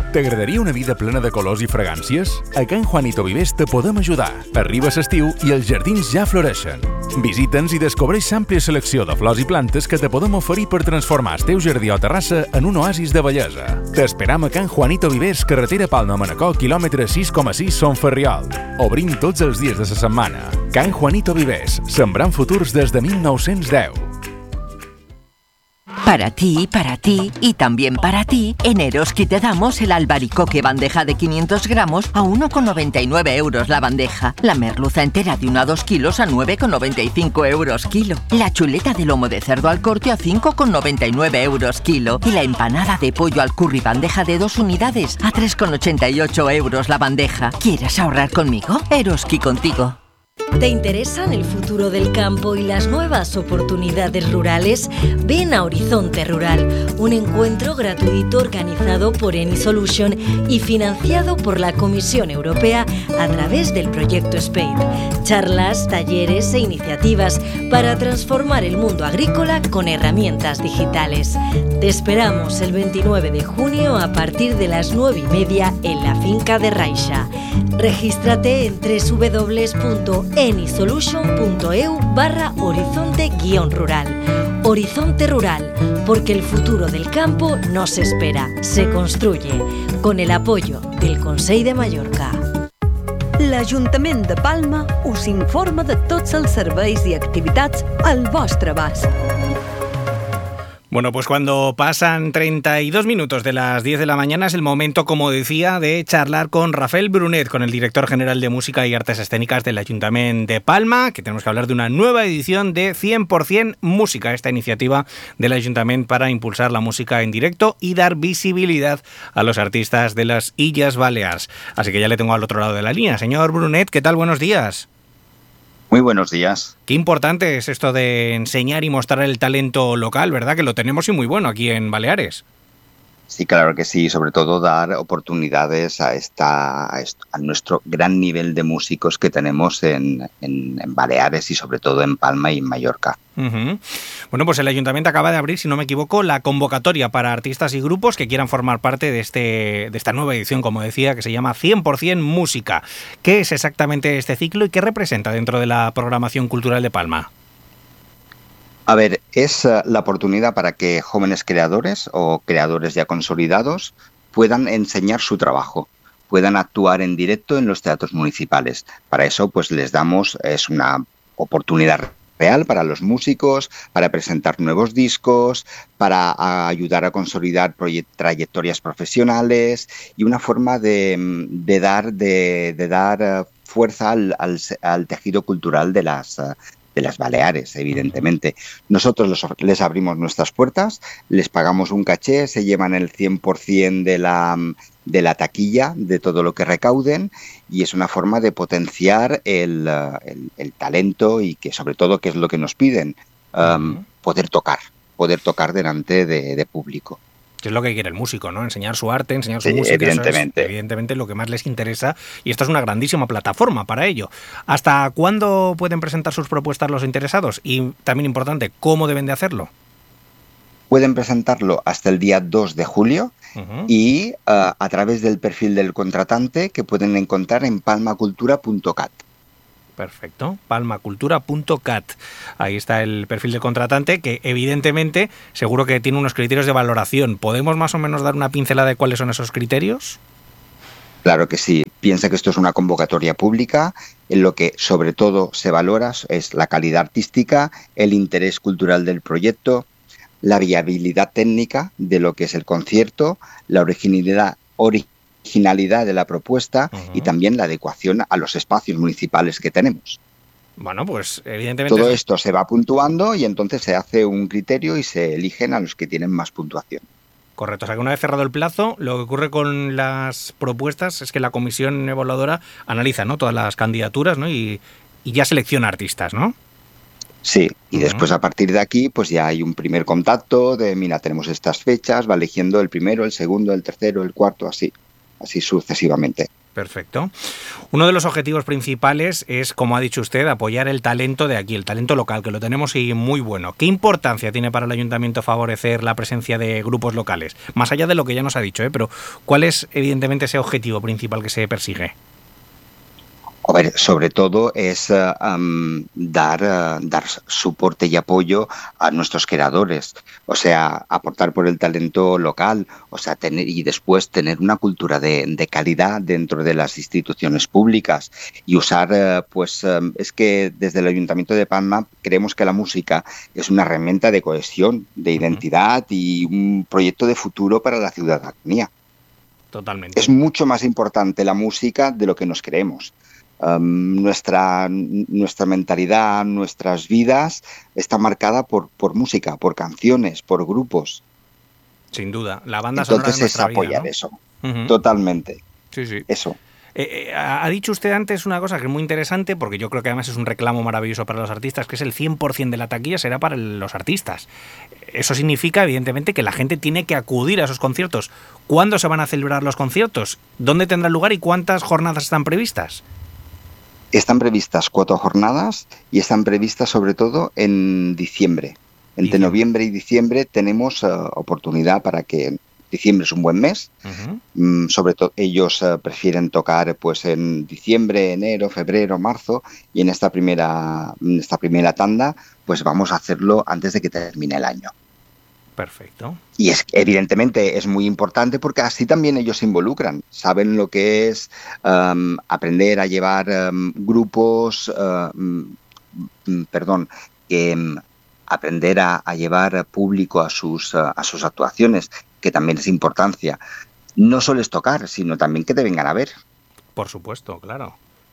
T'agradaria una vida plena de colors i fragàncies? A Can Juanito Vivers te podem ajudar. Arriba l'estiu i els jardins ja floreixen. Visita'ns i descobreix l'àmplia selecció de flors i plantes que te podem oferir per transformar el teu jardí o terrassa en un oasis de bellesa. T'esperam a Can Juanito Vivers, carretera Palma-Manacor, quilòmetre 6,6 Son Ferriol. Obrim tots els dies de la setmana. Can Juanito Vivers, sembrant futurs des de 1910. Para ti y también para ti, en Eroski te damos el albaricoque bandeja de 500 gramos a 1,99 euros la bandeja. La merluza entera de 1 a 2 kilos a 9,95 euros kilo. La chuleta de lomo de cerdo al corte a 5,99 euros kilo. Y la empanada de pollo al curry bandeja de 2 unidades a 3,88 euros la bandeja. ¿Quieres ahorrar conmigo? Eroski contigo. ¿Te interesan el futuro del campo y las nuevas oportunidades rurales? Ven a Horizonte Rural, un encuentro gratuito organizado por Eni Solution y financiado por la Comisión Europea a través del proyecto SPADE. Charlas, talleres e iniciativas para transformar el mundo agrícola con herramientas digitales. Te esperamos el 29 de junio a partir de las 9:30 en la finca de Raixa. Regístrate en www.enisolution.eu/horizonte-rural. Horizonte Rural, porque el futuro del campo no se espera, se construye, con el apoyo del Consell de Mallorca. L'Ajuntament de Palma us informa de tots els serveis i activitats al vostre abast. Bueno, pues cuando pasan 32 minutos de las 10 de la mañana es el momento, como decía, de charlar con Rafael Brunet, con el director general de Música y Artes Escénicas del Ayuntamiento de Palma, que tenemos que hablar de una nueva edición de 100% Música, esta iniciativa del Ayuntamiento para impulsar la música en directo y dar visibilidad a los artistas de las Illes Balears. Así que ya le tengo al otro lado de la línea. Señor Brunet, ¿qué tal? Buenos días. Muy buenos días. Qué importante es esto de enseñar y mostrar el talento local, ¿verdad? Que lo tenemos y muy bueno aquí en Baleares. Sí, claro que sí, sobre todo dar oportunidades a nuestro gran nivel de músicos que tenemos en Baleares y sobre todo en Palma y en Mallorca. Uh-huh. Bueno, pues el Ayuntamiento acaba de abrir, si no me equivoco, la convocatoria para artistas y grupos que quieran formar parte de esta nueva edición, como decía, que se llama 100% Música. ¿Qué es exactamente este ciclo y qué representa dentro de la programación cultural de Palma? A ver, es la oportunidad para que jóvenes creadores o creadores ya consolidados puedan enseñar su trabajo, puedan actuar en directo en los teatros municipales. Para eso, pues les damos, es una oportunidad real para los músicos, para presentar nuevos discos, para ayudar a consolidar trayectorias profesionales y una forma de dar fuerza al tejido cultural de las Baleares, evidentemente. Nosotros les abrimos nuestras puertas, les pagamos un caché, se llevan el 100% de la taquilla, de todo lo que recauden, y es una forma de potenciar el talento y que, sobre todo, que es lo que nos piden, poder tocar delante de público. Que es lo que quiere el músico, ¿no? Enseñar su arte, enseñar su música. Evidentemente. Eso es, evidentemente, lo que más les interesa. Y esta es una grandísima plataforma para ello. ¿Hasta cuándo pueden presentar sus propuestas los interesados? Y también importante, ¿cómo deben de hacerlo? Pueden presentarlo hasta el día 2 de julio y a través del perfil del contratante que pueden encontrar en palmacultura.cat. Perfecto, palmacultura.cat. Ahí está el perfil del contratante que evidentemente seguro que tiene unos criterios de valoración. ¿Podemos más o menos dar una pincelada de cuáles son esos criterios? Claro que sí. Piensa que esto es una convocatoria pública. En lo que sobre todo se valora es la calidad artística, el interés cultural del proyecto, la viabilidad técnica de lo que es el concierto, la originalidad de la propuesta y también la adecuación a los espacios municipales que tenemos. Bueno, pues evidentemente... Todo esto se va puntuando y entonces se hace un criterio y se eligen a los que tienen más puntuación. Correcto, o sea que una vez cerrado el plazo, lo que ocurre con las propuestas es que la comisión evaluadora analiza, ¿no?, todas las candidaturas, ¿no?, y ya selecciona artistas, ¿no? Sí, y después a partir de aquí pues ya hay un primer contacto de, mira, tenemos estas fechas, va eligiendo el primero, el segundo, el tercero, el cuarto, así sucesivamente. Perfecto. Uno de los objetivos principales es, como ha dicho usted, apoyar el talento de aquí, el talento local, que lo tenemos y muy bueno. ¿Qué importancia tiene para el ayuntamiento favorecer la presencia de grupos locales? Más allá de lo que ya nos ha dicho, pero ¿cuál es evidentemente ese objetivo principal que se persigue? A ver, sobre todo es dar soporte y apoyo a nuestros creadores, o sea, aportar por el talento local, o sea, después tener una cultura de calidad dentro de las instituciones públicas y usar, es que desde el Ayuntamiento de Palma creemos que la música es una herramienta de cohesión, de identidad y un proyecto de futuro para la ciudadanía. Totalmente. Es mucho más importante la música de lo que nos creemos. Nuestra mentalidad, nuestras vidas está marcada por música, por canciones, por grupos. Sin duda, la banda sonora de Entonces es nuestra vida, apoyar, ¿no? Eso, totalmente. Sí, sí. Eso. Ha dicho usted antes una cosa que es muy interesante, porque yo creo que además es un reclamo maravilloso para los artistas, que es el 100% de la taquilla será para los artistas. Eso significa, evidentemente, que la gente tiene que acudir a esos conciertos. ¿Cuándo se van a celebrar los conciertos? ¿Dónde tendrán lugar y cuántas jornadas están previstas? Están previstas 4 jornadas y están previstas sobre todo en diciembre. Entre noviembre y diciembre tenemos oportunidad para que diciembre es un buen mes. Sobre todo ellos prefieren tocar pues en diciembre, enero, febrero, marzo, y en esta primera tanda pues vamos a hacerlo antes de que termine el año. Perfecto. Y evidentemente es muy importante porque así también ellos se involucran, saben lo que es aprender a llevar grupos, aprender a llevar público a sus actuaciones, que también es importancia. No solo es tocar, sino también que te vengan a ver. Por supuesto, claro.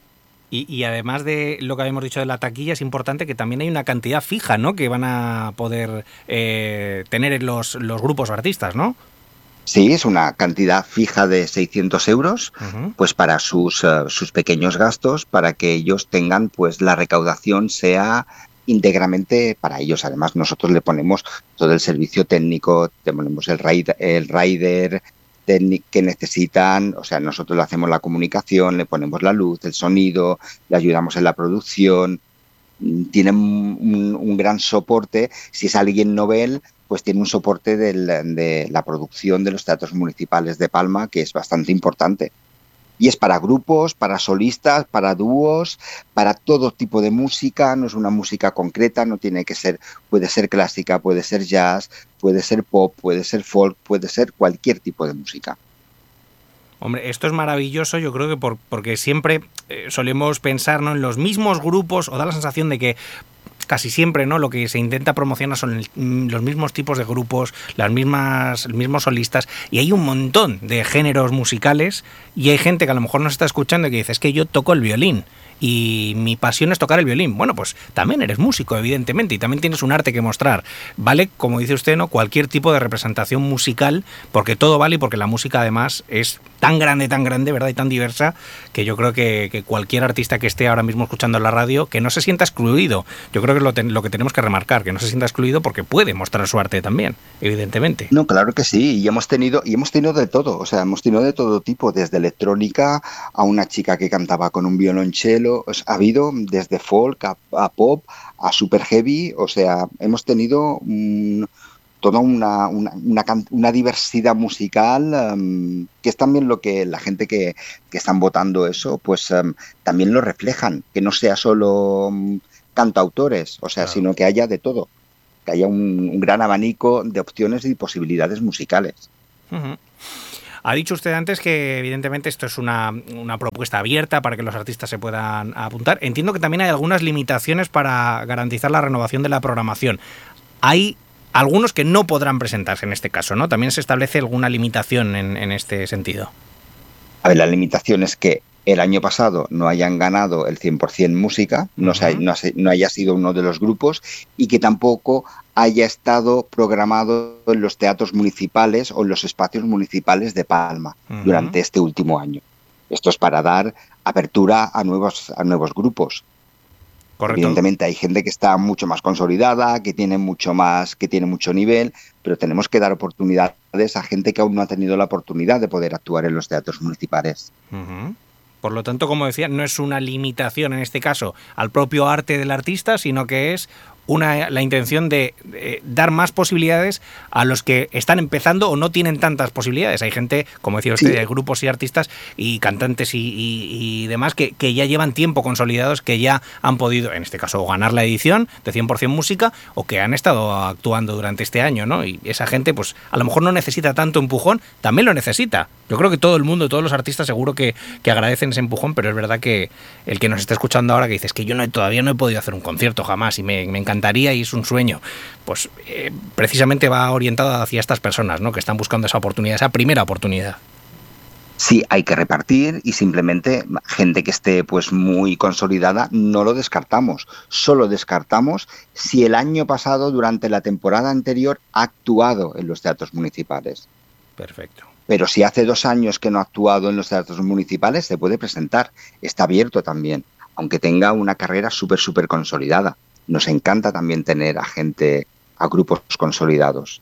Y además de lo que habíamos dicho de la taquilla, es importante que también hay una cantidad fija, ¿no?, que van a poder tener los grupos o artistas, ¿no? Sí, es una cantidad fija de 600 euros, pues para sus pequeños gastos, para que ellos tengan, pues la recaudación sea íntegramente para ellos. Además, nosotros le ponemos todo el servicio técnico, le ponemos el rider que necesitan, o sea, nosotros le hacemos la comunicación, le ponemos la luz, el sonido, le ayudamos en la producción, tienen un gran soporte. Si es alguien novel, pues tiene un soporte de la producción de los teatros municipales de Palma, que es bastante importante. Y es para grupos, para solistas, para dúos, para todo tipo de música. No es una música concreta, no tiene que ser, puede ser clásica, puede ser jazz, puede ser pop, puede ser folk, puede ser cualquier tipo de música. Hombre, esto es maravilloso, yo creo que porque siempre solemos pensar, ¿no?, en los mismos grupos, o da la sensación de que casi siempre, ¿no?, lo que se intenta promocionar son los mismos tipos de grupos, los mismos solistas, y hay un montón de géneros musicales, y hay gente que a lo mejor nos está escuchando y que dice, es que yo toco el violín y mi pasión es tocar el violín. Bueno, pues también eres músico, evidentemente, y también tienes un arte que mostrar. Vale, como dice usted, ¿no?, cualquier tipo de representación musical, porque todo vale y porque la música además es tan grande, ¿verdad?, y tan diversa, que yo creo que cualquier artista que esté ahora mismo escuchando en la radio, que no se sienta excluido. Yo creo que es lo que tenemos que remarcar, que no se sienta excluido porque puede mostrar su arte también, evidentemente. No, claro que sí, y hemos tenido de todo, o sea, hemos tenido de todo tipo, desde electrónica a una chica que cantaba con un violonchelo. Ha habido desde folk a pop a super heavy, o sea, hemos tenido toda una diversidad musical, que es también lo que la gente que están votando eso, pues también lo reflejan, que no sea solo cantautores, o sea, claro, sino que haya de todo, que haya un gran abanico de opciones y posibilidades musicales. Ha dicho usted antes que evidentemente esto es una propuesta abierta para que los artistas se puedan apuntar. Entiendo que también hay algunas limitaciones para garantizar la renovación de la programación. Hay algunos que no podrán presentarse en este caso, ¿no? También se establece alguna limitación en este sentido. A ver, la limitación es que el año pasado no hayan ganado el 100% música, no haya sido uno de los grupos, y que tampoco haya estado programado en los teatros municipales o en los espacios municipales de Palma durante este último año. Esto es para dar apertura a nuevos grupos. Correcto. Evidentemente hay gente que está mucho más consolidada, que tiene mucho nivel, pero tenemos que dar oportunidades a gente que aún no ha tenido la oportunidad de poder actuar en los teatros municipales. Por lo tanto, como decía, no es una limitación en este caso al propio arte del artista, sino que es la intención de dar más posibilidades a los que están empezando o no tienen tantas posibilidades. Hay gente, como decía usted, hay grupos y artistas y cantantes y demás que ya llevan tiempo consolidados, que ya han podido, en este caso, ganar la edición de 100% música o que han estado actuando durante este año, ¿no? Y esa gente, pues a lo mejor no necesita tanto empujón, también lo necesita. Yo creo que todo el mundo, todos los artistas seguro que agradecen ese empujón, pero es verdad que el que nos está escuchando ahora que dice, es que yo todavía no he podido hacer un concierto jamás y me encantaría y es un sueño, pues precisamente va orientado hacia estas personas, ¿no? Que están buscando esa oportunidad, esa primera oportunidad. Sí, hay que repartir y simplemente gente que esté pues muy consolidada no lo descartamos. Solo descartamos si el año pasado, durante la temporada anterior, ha actuado en los teatros municipales. Perfecto. Pero si hace 2 años que no ha actuado en los teatros municipales, se puede presentar. Está abierto también, aunque tenga una carrera súper consolidada. Nos encanta también tener a grupos consolidados.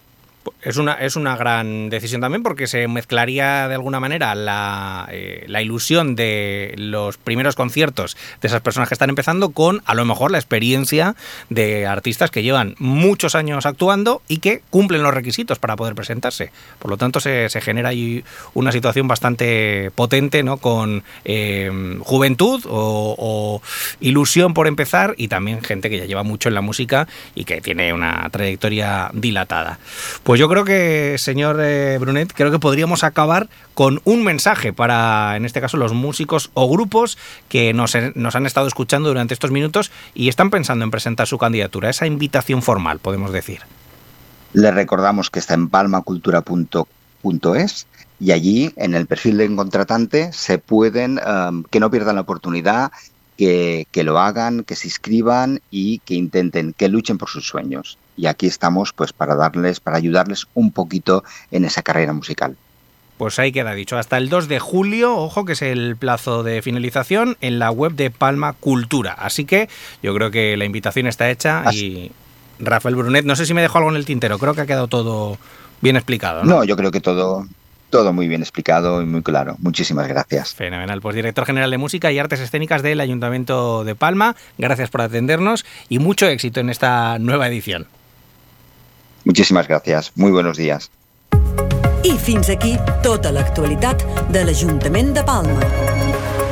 Es una gran decisión también porque se mezclaría de alguna manera la ilusión de los primeros conciertos de esas personas que están empezando con a lo mejor la experiencia de artistas que llevan muchos años actuando y que cumplen los requisitos para poder presentarse. Por lo tanto se genera ahí una situación bastante potente, ¿no? Con juventud o ilusión por empezar y también gente que ya lleva mucho en la música y que tiene una trayectoria dilatada. Pues yo creo que, señor Brunet, creo que podríamos acabar con un mensaje para, en este caso, los músicos o grupos que nos han estado escuchando durante estos minutos y están pensando en presentar su candidatura. Esa invitación formal, podemos decir. Les recordamos que está en palmacultura.es y allí, en el perfil del contratante, se pueden, que no pierdan la oportunidad, que lo hagan, que se inscriban y que intenten, que luchen por sus sueños. Y aquí estamos pues para ayudarles un poquito en esa carrera musical. Pues ahí queda dicho. Hasta el 2 de julio, ojo, que es el plazo de finalización en la web de Palma Cultura. Así que yo creo que la invitación está hecha. Y Rafael Brunet, no sé si me dejó algo en el tintero. Creo que ha quedado todo bien explicado, ¿no? No, yo creo que todo muy bien explicado y muy claro. Muchísimas gracias. Fenomenal. Pues director general de Música y Artes Escénicas del Ayuntamiento de Palma, gracias por atendernos y mucho éxito en esta nueva edición. Muchísimas gracias. Muy buenos días. I fins aquí tota l'actualitat de l'Ajuntament de Palma.